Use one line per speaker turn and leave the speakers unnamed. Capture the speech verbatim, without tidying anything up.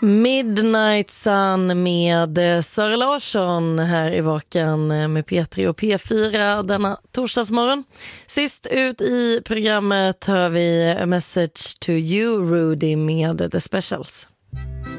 Midnight Sun med Sara Larsson här i Vakan med P tre och P fyra denna torsdagsmorgon. Sist ut i programmet hör vi A Message to You, Rudy med The Specials.